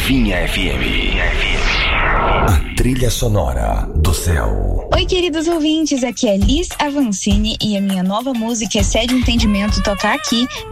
Bonfinha FM. A trilha sonora do céu. Oi, queridos ouvintes, aqui é Liz Avancini e a minha nova música Excede o Entendimento toca aqui